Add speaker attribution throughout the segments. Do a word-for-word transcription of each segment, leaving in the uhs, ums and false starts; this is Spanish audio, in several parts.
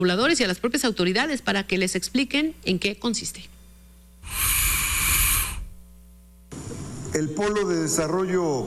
Speaker 1: reguladores y a las propias autoridades para que les expliquen en qué consiste.
Speaker 2: El polo de desarrollo,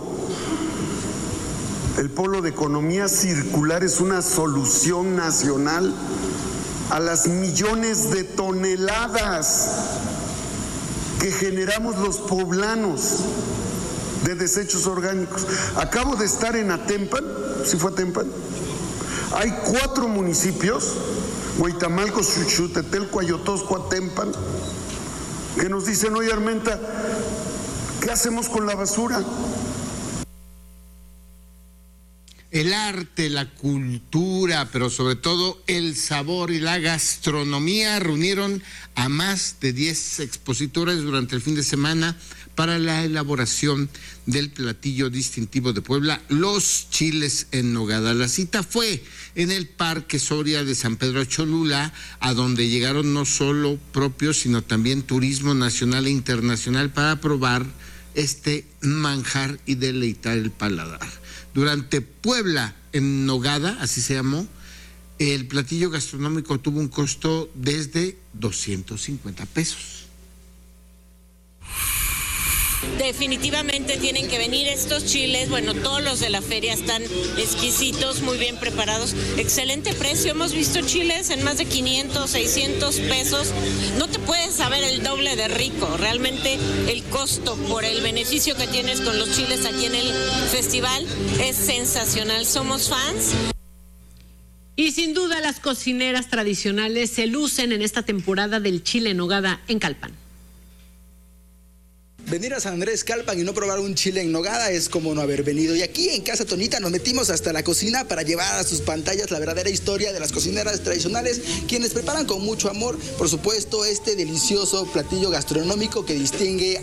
Speaker 2: el polo de economía circular es una solución nacional a las millones de toneladas que generamos los poblanos de desechos orgánicos. Acabo de estar en Atempan, ¿sí fue Atempan? Hay cuatro municipios, Huitamalco, Xuchutetelco, Ayotosco, Atempan, que nos dicen, oye Armenta, ¿qué hacemos con la basura?
Speaker 3: El arte, la cultura, pero sobre todo el sabor y la gastronomía reunieron a más de diez expositores durante el fin de semana para la elaboración del platillo distintivo de Puebla, los chiles en nogada. La cita fue en el Parque Soria de San Pedro Cholula, a donde llegaron no solo propios, sino también turismo nacional e internacional para probar este manjar y deleitar el paladar. Durante Puebla en nogada, así se llamó, el platillo gastronómico tuvo un costo desde doscientos cincuenta pesos.
Speaker 4: Definitivamente tienen que venir estos chiles, bueno, todos los de la feria están exquisitos, muy bien preparados, excelente precio, hemos visto chiles en más de quinientos, seiscientos pesos, no te puedes saber el doble de rico, realmente el costo por el beneficio que tienes con los chiles aquí en el festival es sensacional, somos fans.
Speaker 1: Y sin duda las cocineras tradicionales se lucen en esta temporada del chile en nogada en Calpan.
Speaker 5: Venir a San Andrés Calpan y no probar un chile en nogada es como no haber venido. Y aquí en Casa Tonita nos metimos hasta la cocina para llevar a sus pantallas la verdadera historia de las cocineras tradicionales, quienes preparan con mucho amor, por supuesto, este delicioso platillo gastronómico que distingue